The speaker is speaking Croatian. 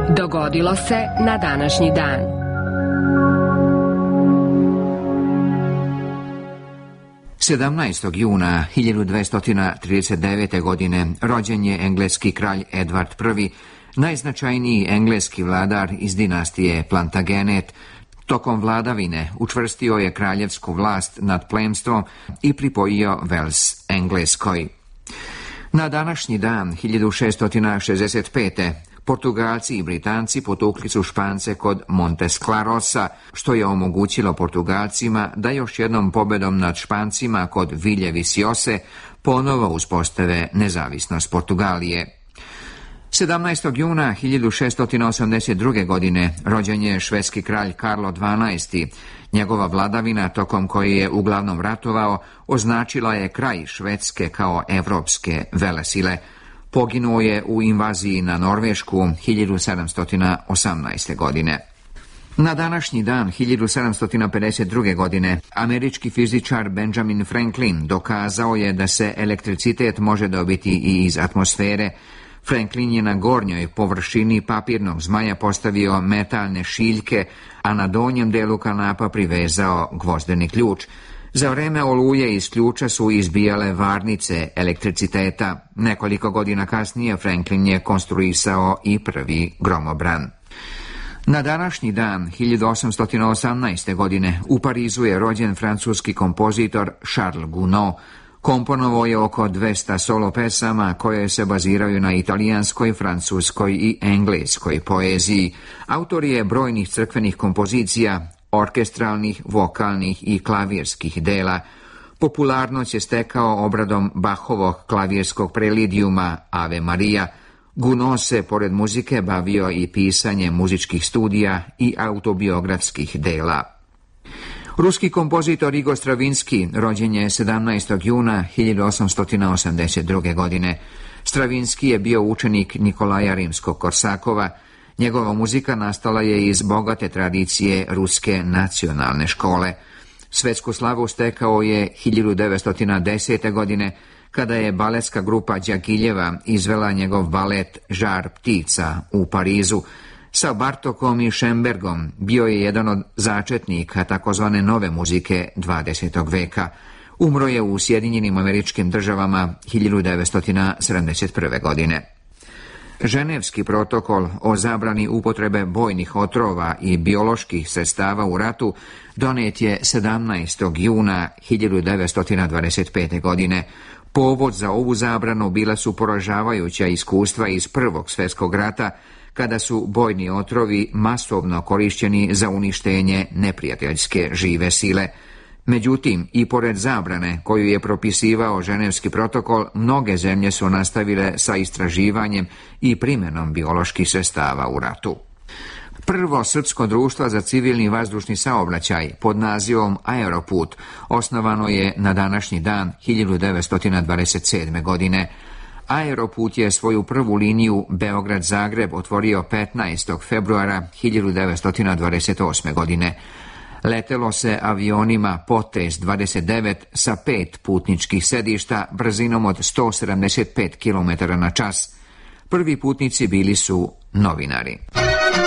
Dogodilo se na današnji dan. Sedamnaestog juna 1239. godine rođen je engleski kralj Edward I, najznačajniji engleski vladar iz dinastije Plantagenet. Tokom vladavine učvrstio je kraljevsku vlast nad plemstvom i pripojio Wales Engleskoj. Na današnji dan 1665. Portugalci i Britanci potukli su Špance kod Montes Clarosa, što je omogućilo Portugalcima da još jednom pobedom nad Špancima kod Ville Visiose ponovo uspostave nezavisnost Portugalije. 17. juna 1682. godine rođen je švedski kralj Karlo XII. Njegova vladavina, tokom koje je uglavnom ratovao, označila je kraj Švedske kao evropske velesile. Poginuo je u invaziji na Norvešku 1718. godine. Na današnji dan 1752. godine američki fizičar Benjamin Franklin dokazao je da se elektricitet može dobiti i iz atmosfere. Franklin je na gornjoj površini papirnog zmaja postavio metalne šiljke, a na donjem delu kanapa privezao gvozdeni ključ. Za vreme oluje iz ključa su izbijale varnice elektriciteta. Nekoliko godina kasnije Franklin je konstruisao i prvi gromobran. Na današnji dan 1818. godine u Parizu je rođen francuski kompozitor Charles Gounod. Komponovao je oko 200 solo pesama koje se baziraju na italijanskoj, francuskoj i engleskoj poeziji. Autor je brojnih crkvenih kompozicija, orkestralnih, vokalnih i klavirskih dela. Popularnost je stekao obradom Bachovog klavirskog prelidijuma Ave Maria. Gounod se, pored muzike, bavio i pisanjem muzičkih studija i autobiografskih dela. Ruski kompozitor Igor Stravinski rođen je 17. juna 1882. godine. Stravinski je bio učenik Nikolaja Rimskog-Korsakova. Njegova muzika nastala je iz bogate tradicije ruske nacionalne škole. Svetsku slavu stekao je 1910. godine, kada je baletska grupa Đagiljeva izvela njegov balet Žar ptica u Parizu. Sa Bartokom i Šembergom bio je jedan od začetnika takozvane nove muzike 20. veka. Umro je u Sjedinjenim Američkim Državama 1971. godine. Ženevski protokol o zabrani upotrebe bojnih otrova i bioloških sredstava u ratu donet je 17. juna 1925. godine. Povod za ovu zabranu bila su poražavajuća iskustva iz Prvog svjetskog rata, kada su bojni otrovi masovno korišćeni za uništenje neprijateljske žive sile. Međutim, i pored zabrane koju je propisivao Ženevski protokol, mnoge zemlje su nastavile sa istraživanjem i primjenom bioloških sredstava u ratu. Prvo srpsko društvo za civilni vazdušni saobraćaj pod nazivom Aeroput osnovano je na današnji dan 1927. godine. Aeroput je svoju prvu liniju Beograd-Zagreb otvorio 15. februara 1928. godine. Letelo se avionima Potez 29 sa 5 putničkih sedišta brzinom od 175 km na čas. Prvi putnici bili su novinari.